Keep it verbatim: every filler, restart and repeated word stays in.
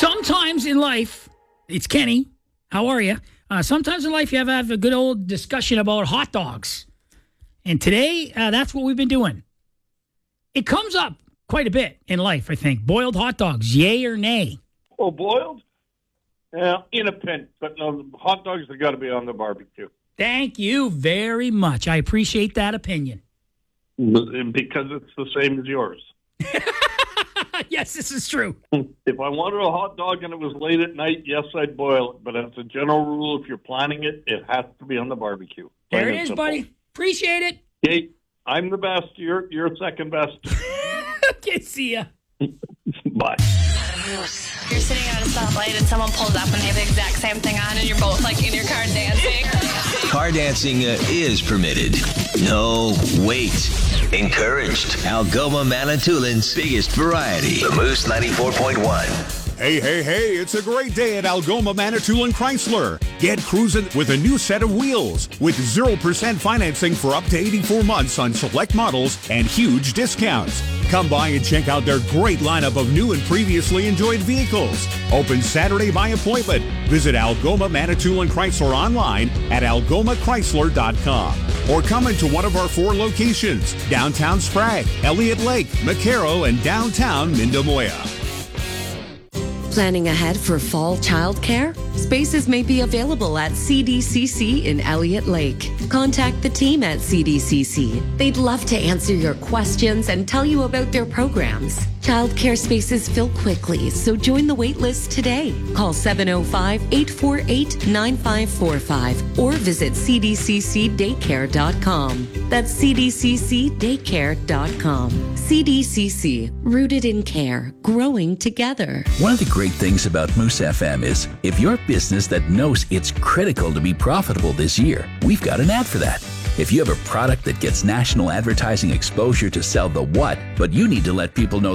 Sometimes in life, it's Kenny. How are you? Uh, sometimes in life, you have to have a good old discussion about hot dogs. And today, uh, that's what we've been doing. It comes up quite a bit in life, I think. Boiled hot dogs, yay or nay? Oh, boiled? Yeah, in a pinch. But no, hot dogs have got to be on the barbecue. Thank you very much. I appreciate that opinion. Because it's the same as yours. Yes, this is true. If I wanted a hot dog and it was late at night, yes, I'd boil it. But as a general rule, if you're planning it, it has to be on the barbecue. There it is, simple. Buddy. Appreciate it. Okay, I'm the best. You're you're second best. Okay, see ya. Bye. You're sitting at a stoplight and someone pulls up and they have the exact same thing on and you're both like in your car dancing. Car dancing uh, is permitted. No, wait. Encouraged. Algoma Manitoulин's biggest variety. The Moose ninety-four point one. Hey, hey, hey, it's a great day at Algoma Manitoulin Chrysler. Get cruising with a new set of wheels with zero percent financing for up to eighty-four months on select models and huge discounts. Come by and check out their great lineup of new and previously enjoyed vehicles. Open Saturday by appointment. Visit Algoma Manitoulin Chrysler online at algoma chrysler dot com or come into one of our four locations, downtown Sprague, Elliott Lake, McCarrow, and downtown Mindamoya. Planning ahead for fall childcare? Spaces may be available at C D C C in Elliott Lake. Contact the team at C D C C. They'd love to answer your questions and tell you about their programs. Childcare spaces fill quickly, so join the wait list today. Call seven oh five, eight four eight, nine five four five or visit c d c c daycare dot com. That's c d c c daycare dot com. C D C C, rooted in care, growing together. One of the great things about Moose F M is if you're a business that knows it's critical to be profitable this year, we've got an ad for that. If you have a product that gets national advertising exposure to sell the what, but you need to let people know